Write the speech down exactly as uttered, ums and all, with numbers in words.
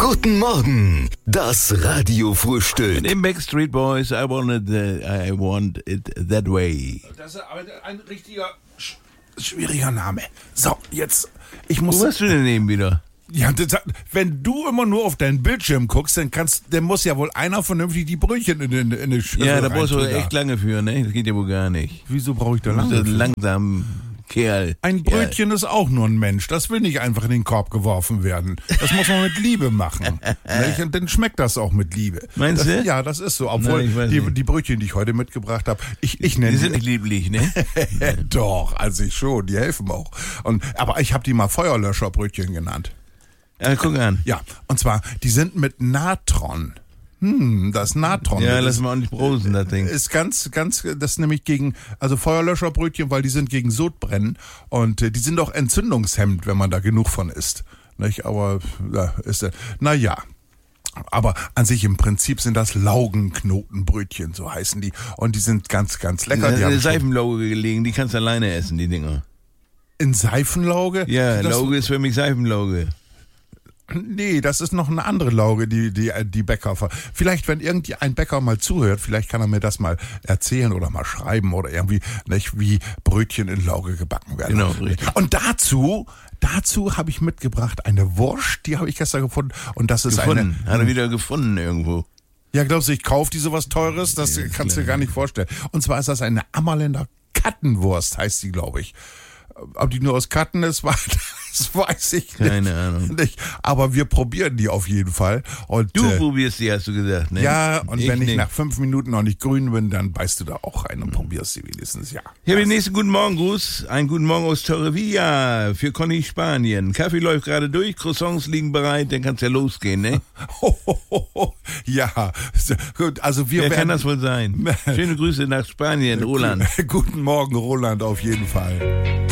Guten Morgen, das Radiofrühstück. Mit den Backstreet Boys, I want it, uh, I want it that way. Das ist aber ein richtiger, sch- schwieriger Name. So, jetzt, ich muss... Wo warst du denn eben wieder? Ja, das, wenn du immer nur auf deinen Bildschirm guckst, dann kannst, dann muss ja wohl einer vernünftig die Brötchen in, in, in die Schüssel Ja, da brauchst du reintun. echt lange für, ne? Das geht ja wohl gar nicht. Wieso brauche ich da Du bist lange? ein für? langsam Kerl. Ein Brötchen ist auch nur ein Mensch. Das will nicht einfach in den Korb geworfen werden. Das muss man mit Liebe machen. Nicht? Und dann schmeckt das auch mit Liebe. Meinst das, du? Ja, das ist so. Obwohl, Nein, ich weiß die, nicht. die Brötchen, die ich heute mitgebracht habe, ich, ich nenne Die sind nicht lieblich, ne? Doch, also ich schon. Die helfen auch. Und, aber ich habe die mal Feuerlöscherbrötchen genannt. Ja, guck an. Ja, und zwar, die sind mit Natron. Hm, das Natron. Ja, das lass mal auch nicht brosen, das Ding. ist ganz, ganz, das ist nämlich gegen, also Feuerlöscherbrötchen, weil die sind gegen Sodbrennen und äh, die sind auch entzündungshemmend, wenn man da genug von isst. Nicht? Aber, ja, ist, äh, naja. Aber an sich im Prinzip sind das Laugenknotenbrötchen, so heißen die. Und die sind ganz, ganz lecker. Da Die ist haben eine schon Seifenlauge gelegen, die kannst du alleine essen, die Dinger. in Seifenlauge? Ja, das, Lauge ist für mich Seifenlauge. Nee, das ist noch eine andere Lauge, die, die, die Bäcker. ver- Vielleicht, wenn irgendein Bäcker mal zuhört, vielleicht kann er mir das mal erzählen oder mal schreiben oder irgendwie, nicht, wie Brötchen in Lauge gebacken werden. Genau, richtig. Und dazu, dazu habe ich mitgebracht eine Wurst, die habe ich gestern gefunden. Und das ist Gefunden. eine. Hat er wieder gefunden irgendwo. Ja, glaubst du, ich kaufe die sowas Teures? Das Ja, kannst du dir klar. gar nicht vorstellen. Und zwar ist das eine Ammerländer Kattenwurst, heißt die, glaube ich. Ob die nur aus Katten ist, war- das weiß ich nicht. Keine Ahnung. nicht. Aber wir probieren die auf jeden Fall. Und, Du äh, probierst die, hast du gesagt, ne? ja, und wenn ich nicht. nach fünf Minuten noch nicht grün bin, dann beißt du da auch rein und probierst sie wenigstens, ja. Hier habe ich den nächsten guten Morgengruß. Einen guten Morgen aus Torrevilla für Conny Spanien. Kaffee läuft gerade durch, Croissants liegen bereit, dann kann's ja losgehen, ne? Ja, gut, also wir Wer kann werden... das wohl sein? Schöne Grüße nach Spanien, Roland. Guten Morgen, Roland, auf jeden Fall.